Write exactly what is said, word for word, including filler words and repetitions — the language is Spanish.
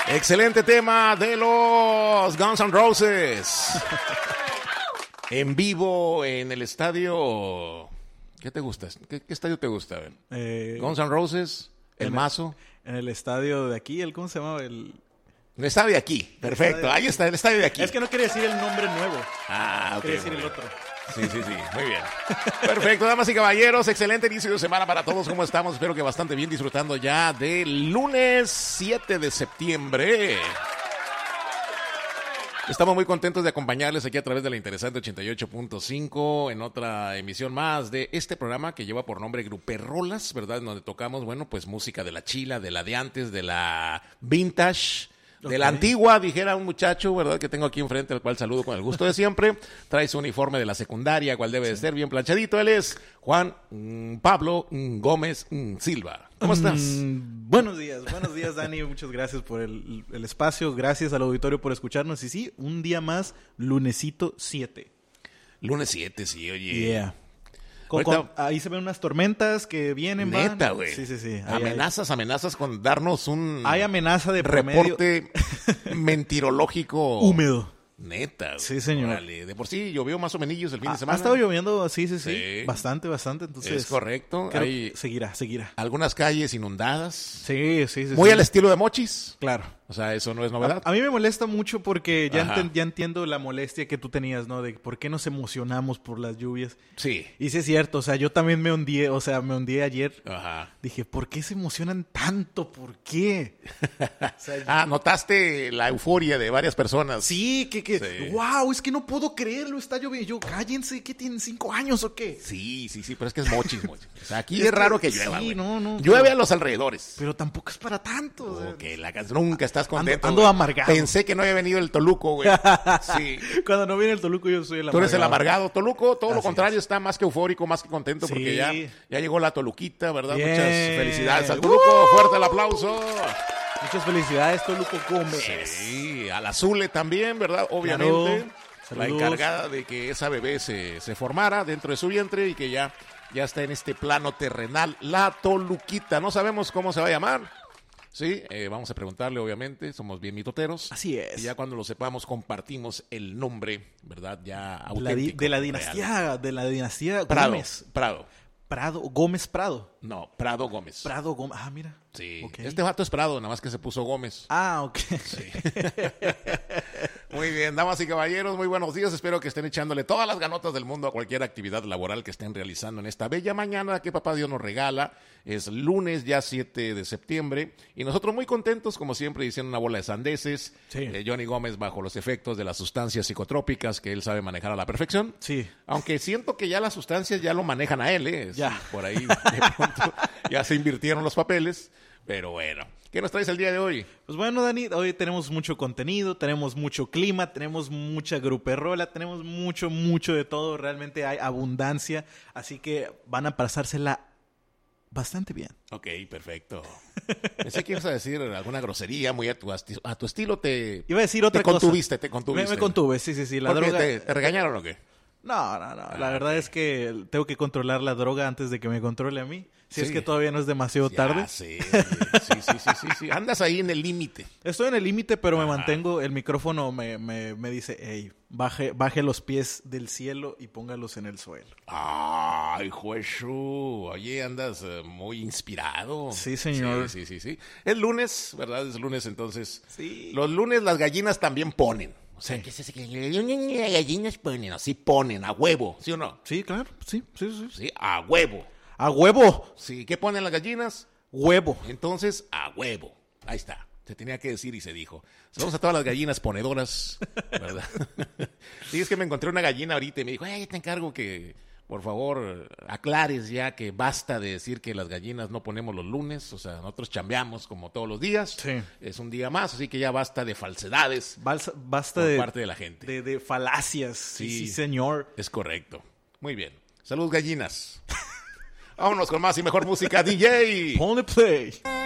Excelente tema de los Guns N' Roses. En vivo en el estadio. ¿Qué te gusta? ¿Qué, qué estadio te gusta? Eh, Guns N' Roses, el Mazo. El, en el estadio de aquí, el ¿cómo se llamaba? El, el estadio de aquí. Perfecto. De... Ahí está, el estadio de aquí. Es que no quería decir el nombre nuevo. Ah, ok. Quería decir el otro. Sí, sí, sí. Muy bien. Perfecto, damas y caballeros. Excelente inicio de semana para todos. ¿Cómo estamos? Espero que bastante bien, disfrutando ya del lunes siete de septiembre. Estamos muy contentos de acompañarles aquí a través de la interesante ochenta y ocho punto cinco en otra emisión más de este programa que lleva por nombre Gruperrolas, ¿verdad? En donde tocamos, bueno, pues música de la chila, de la de antes, de la vintage, de okay. la antigua, dijera un muchacho, ¿verdad? Que tengo aquí enfrente, al cual saludo con el gusto de siempre. Trae su uniforme de la secundaria, cual debe sí. de ser bien planchadito. Él es Juan mm, Pablo mm, Gómez mm, Silva. ¿Cómo estás? Mm, buenos días, buenos días, Dani. Muchas gracias por el, el espacio. Gracias al auditorio por escucharnos. Y sí, un día más, lunesito siete. Lunes siete, sí, oye. Yeah. Con, con, ahí se ven unas tormentas que vienen. Neta, güey. Sí, sí, sí. Ahí amenazas, hay. amenazas con darnos un... Hay amenaza de reporte mentirológico. Húmedo. Neta. Sí, señor. Órale. De por sí llovió más o menos el fin ha, de semana. Ha estado lloviendo, sí, sí, sí, sí. Bastante, bastante. Entonces, es correcto. Hay seguirá, seguirá. Algunas calles inundadas. Sí, sí, sí. Muy sí. al estilo de Mochis. Claro. O sea, eso no es novedad. A, a mí me molesta mucho porque ya, enten, ya entiendo la molestia que tú tenías, ¿no? De por qué nos emocionamos por las lluvias. Sí. Y sí es cierto, o sea, yo también me hundí, o sea, me hundí ayer. Ajá. Dije, ¿por qué se emocionan tanto? ¿Por qué? O sea, ah, notaste la euforia de varias personas. Sí, que, que, sí. wow, es que no puedo creerlo, está lloviendo. Yo, cállense, ¿qué tienen, cinco años o qué? Sí, sí, sí, pero es que es Mochis, Mochis. O sea, aquí es, es raro que llueva, Sí, no, no. Llueve pero, a los alrededores. Pero tampoco es para tanto. Oh, o sea, que la canción, nunca estás contento. Ando, ando amargado. Pensé que no había venido el Toluco, güey. Sí. Cuando no viene el Toluco, yo soy el amargado. Tú eres el amargado. Toluco, todo Así lo contrario, es. Está más que eufórico, más que contento, Sí. porque ya, ya llegó la Toluquita, ¿verdad? Bien. Muchas felicidades al Toluco. Uh. Fuerte el aplauso. Muchas felicidades, Toluco Gómez. Sí, al Azule también, ¿verdad? Obviamente. Claro. La encargada de que esa bebé se, se formara dentro de su vientre y que ya, ya está en este plano terrenal. La Toluquita. No sabemos cómo se va a llamar. Sí, eh, vamos a preguntarle, obviamente, somos bien mitoteros. Así es. Y ya cuando lo sepamos, compartimos el nombre, ¿verdad? Ya auténtico. La di- de la dinastía, real. de la dinastía Prado, Gómez. Prado. Prado, Gómez Prado. No, Prado Gómez. Prado Gómez. Ah, mira. Sí. Okay. Este vato es Prado, nada más que se puso Gómez. Ah, ok. Sí. Muy bien, damas y caballeros, muy buenos días. Espero que estén echándole todas las ganotas del mundo a cualquier actividad laboral que estén realizando en esta bella mañana que papá Dios nos regala. Es lunes ya siete de septiembre y nosotros muy contentos, como siempre, diciendo una bola de sandeces. Sí. Eh, Johnny Gómez bajo los efectos de las sustancias psicotrópicas que él sabe manejar a la perfección. Sí. Aunque siento que ya las sustancias ya lo manejan a él, ¿eh? Ya. Por ahí de pronto ya se invirtieron los papeles. Pero bueno, ¿qué nos traes el día de hoy? Pues bueno, Dani, hoy tenemos mucho contenido, tenemos mucho clima, tenemos mucha gruperrola, tenemos mucho, mucho de todo. Realmente hay abundancia, así que van a pasársela bastante bien. Ok, perfecto. Pensé que ibas a decir alguna grosería muy a tu, asti- a tu estilo. Te, Iba a decir otra te cosa. Contuviste, te contuviste. Me, me contuve, sí, sí, sí. La ¿Por qué? droga... ¿Te, ¿Te regañaron o qué? No, no, no. Ah, la verdad ok. es que tengo que controlar la droga antes de que me controle a mí. Si Sí. es que todavía no es demasiado Ya tarde. sé. Sí, sí, sí, sí, sí. Andas ahí en el límite. Estoy en el límite, pero me Ajá. mantengo. El micrófono me, me, me dice, hey, baje, baje los pies del cielo y póngalos en el suelo. Ay, juezu. Oye, andas eh, muy inspirado. Sí, señor. Sí, sí, sí, sí. Es lunes, ¿verdad? Es lunes, entonces. Sí. Los lunes las gallinas también ponen. O sea, Sí. ¿qué es eso? Que las gallinas ponen, así ponen, a huevo, ¿sí o no? Sí, claro. Sí, sí, sí. Sí, a huevo. ¡A huevo! Sí, ¿qué ponen las gallinas? ¡Huevo! Entonces, a huevo. Ahí está. Se tenía que decir y se dijo. Saludos a todas las gallinas ponedoras, ¿verdad? Sí, es que me encontré una gallina ahorita y me dijo, ay, te encargo que, por favor, aclares ya que basta de decir que las gallinas no ponemos los lunes. O sea, nosotros chambeamos como todos los días. Sí. Es un día más, así que ya basta de falsedades Balsa- basta por de, parte de la gente. de, de falacias. Sí, Sí. sí, señor. Es correcto. Muy bien. Saludos, gallinas. Vámonos con más y mejor música, D J. Ponle play.